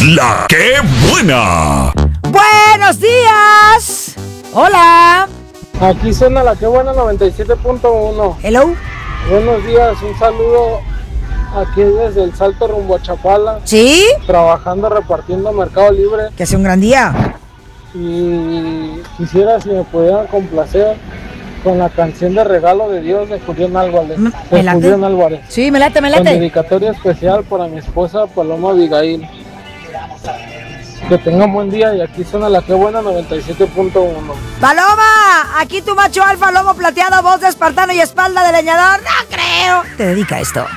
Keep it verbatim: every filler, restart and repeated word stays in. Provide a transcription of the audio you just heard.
La que buena. Buenos días. Hola. Aquí suena la que buena noventa y siete punto uno. Hello. Buenos días, un saludo aquí desde el Salto rumbo a Chapala. ¿Sí? Trabajando repartiendo Mercado Libre. Que sea un gran día. Y quisiera si me pudieran complacer con la canción de Regalo de Dios de Julián Álvarez. ¿Me De late? Julián Álvarez. Sí, me late, me Con late. dedicatoria especial para mi esposa Paloma Abigail. Que tengan buen día y aquí suena la que buena noventa y siete punto uno. Paloma, aquí tu macho alfa, lomo plateado, voz de espartano y espalda de leñador. No creo. Te dedica esto.